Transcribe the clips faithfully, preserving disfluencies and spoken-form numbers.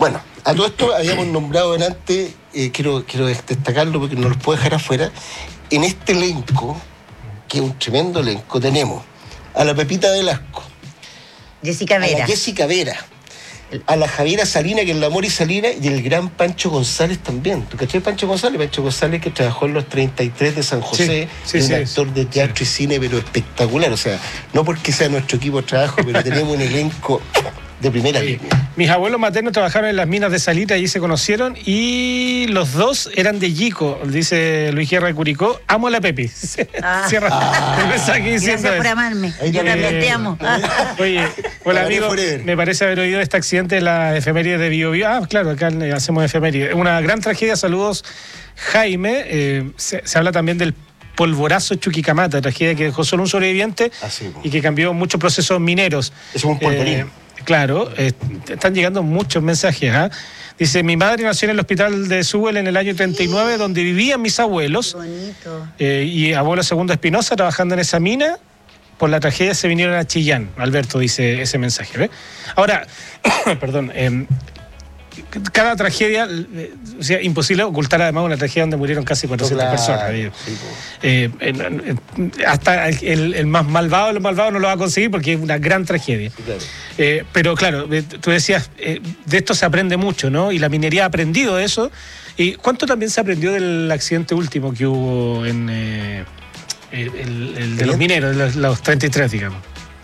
Bueno, a todo esto habíamos nombrado delante, eh, quiero, quiero destacarlo porque no los puedo dejar afuera. En este elenco, que es un tremendo elenco, tenemos a la Pepita Velasco, Jessica Vera, a la Jessica Vera, a la Javiera Salina, que es la Mori Salina, y el gran Pancho González también. ¿Tú cachai Pancho González? Pancho González, que trabajó en los treinta y tres de San José, sí, sí, es un sí, actor de teatro sí. y cine, pero espectacular. O sea, no porque sea nuestro equipo de trabajo, pero tenemos un elenco de primera sí. línea. Mis abuelos maternos trabajaron en las minas de Salita, allí se conocieron, y los dos eran de Yico, dice Luis Guerra de Curicó. Amo a la Pepi. Ah. Cierra Ah. el mensaje diciendo Gracias por eso. amarme. Ahí Yo también. también te amo. Oye, hola amigo, me parece haber oído este accidente de la efeméride de Bio Bio. Ah, claro, acá hacemos efeméride. Una gran tragedia, saludos Jaime. Eh, se, se habla también del polvorazo Chuquicamata, tragedia que dejó solo un sobreviviente Así, y que cambió muchos procesos mineros. Es un polvorín. Eh, claro, eh, están llegando muchos mensajes. ¿eh? Dice, mi madre nació en el hospital de Sewell en el año treinta y nueve, donde vivían mis abuelos. Qué bonito. Eh, y abuelo segundo Espinosa trabajando en esa mina. Por la tragedia se vinieron a Chillán. Alberto dice ese mensaje. ¿ve? Ahora, perdón, eh, cada tragedia, eh, o sea, imposible ocultar además una tragedia donde murieron casi cuatrocientas Claro, personas. sí, eh, eh, eh, hasta el, el más malvado de los malvados no lo va a conseguir porque es una gran tragedia. Sí, claro. Eh, pero claro, eh, tú decías, eh, de esto se aprende mucho, ¿no? Y la minería ha aprendido de eso. ¿Y cuánto también se aprendió del accidente último que hubo en eh, el, el, el de los mineros, los, los treinta y tres, digamos?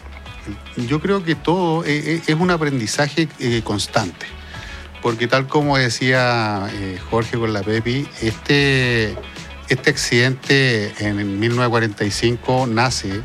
Yo creo que todo es, es un aprendizaje eh, constante. Porque tal como decía eh, Jorge con la Pepi, este, este accidente en mil novecientos cuarenta y cinco nace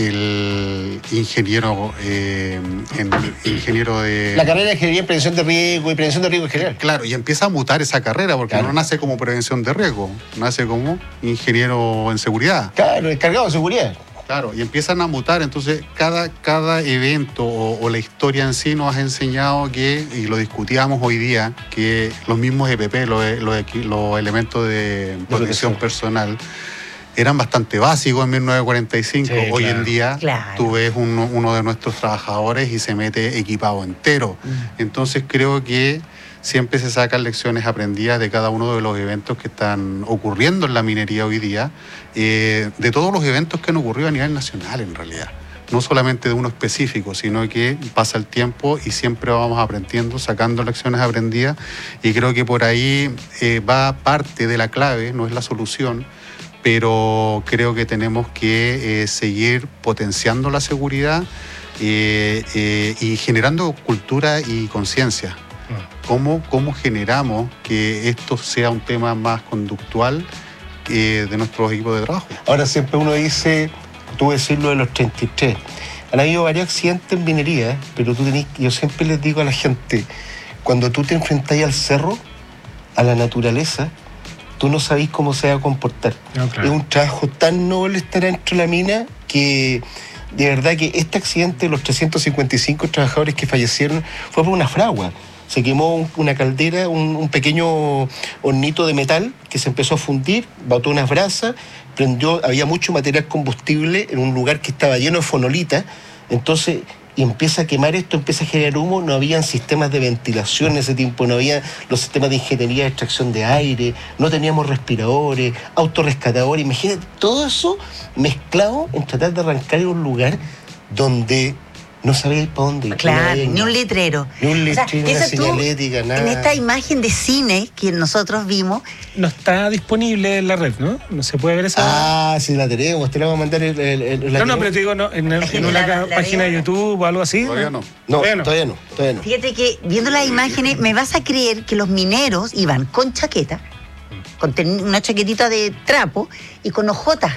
el ingeniero, eh, en, ingeniero de... La carrera de ingeniería en prevención de riesgo y prevención de riesgo en general. Claro, y empieza a mutar esa carrera porque Claro. no nace como prevención de riesgo, nace como ingeniero en seguridad. Claro, encargado de seguridad. Claro, y empiezan a mutar, entonces cada, cada evento o, o la historia en sí nos ha enseñado que, y lo discutíamos hoy día, que los mismos E P P, los, los, los elementos de protección personal, eran bastante básicos en mil novecientos cuarenta y cinco. Sí, hoy claro. en día Claro. tú ves uno, uno de nuestros trabajadores y se mete equipado entero. Mm. Entonces creo que siempre se sacan lecciones aprendidas de cada uno de los eventos que están ocurriendo en la minería hoy día, eh, de todos los eventos que han ocurrido a nivel nacional en realidad. No solamente de uno específico, sino que pasa el tiempo y siempre vamos aprendiendo, sacando lecciones aprendidas, y creo que por ahí eh, va parte de la clave, no es la solución, pero creo que tenemos que eh, seguir potenciando la seguridad eh, eh, y generando cultura y conciencia. ¿Cómo, ¿Cómo generamos que esto sea un tema más conductual eh, de nuestros equipos de trabajo? Ahora siempre uno dice, tú decís lo de los treinta y tres. Han habido varios accidentes en minería, pero tú tenés, yo siempre les digo a la gente, cuando tú te enfrentás al cerro, a la naturaleza, tú no sabés cómo se va a comportar. No, claro. Es un trabajo tan noble estar dentro de la mina que de verdad que este accidente de los trescientos cincuenta y cinco trabajadores que fallecieron fue por una fragua. Se quemó un, una caldera, un, un pequeño hornito de metal que se empezó a fundir, botó unas brasas, prendió, había mucho material combustible en un lugar que estaba lleno de fonolita, entonces y empieza a quemar esto, empieza a generar humo, no habían sistemas de ventilación en ese tiempo, no había los sistemas de ingeniería de extracción de aire, no teníamos respiradores, autorrescatadores, imagínate, todo eso mezclado en tratar de arrancar en un lugar donde no sabía para dónde ir. Claro, no ni un letrero. Ni un O sea, letrero, una eso tú, señalética, nada. en esta imagen de cine que nosotros vimos, No está disponible en la red, ¿no? No se puede ver esa... Ah, sí la tenemos, te la vamos a mandar el, el, el- la no, no, tenemos. pero te digo, no, en, el- en una La- la página de veo. YouTube o algo así. Todavía no. No, Todavía no. todavía no, todavía no. fíjate que viendo las imágenes me vas a creer que los mineros iban con chaqueta, con ten- una chaquetita de trapo y con ojotas,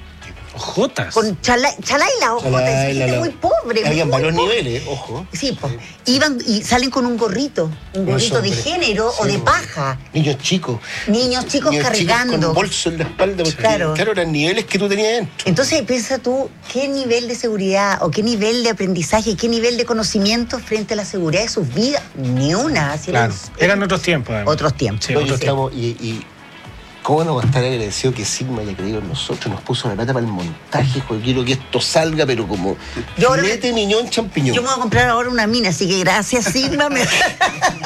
Ojotas. con chala, chala y la ojota, Chalá y es la- gente la- muy pobre. Habían muy varios pobre. niveles, ojo. Sí, pues, iban y salen con un gorrito, un gorrito de hombre. género o Sí, de po. paja. Niños chicos. Niños chicos Niños cargando. Chicos con bolso en la espalda, porque Claro. claro, eran niveles que tú tenías dentro. Entonces piensa tú, ¿qué nivel de seguridad o qué nivel de aprendizaje, qué nivel de conocimiento frente a la seguridad de sus vidas? Ni una. Si Claro. eran, Eran otros tiempos, además. otros tiempos. Sí, Oye, otros estamos, y, y cómo no va a estar agradecido que Sigma haya creído en nosotros, nos puso la plata para el montaje, porque quiero que esto salga, pero como Yo ahora- filete, miñón, champiñón. Yo me voy a comprar ahora una mina, así que gracias, Sigma. me-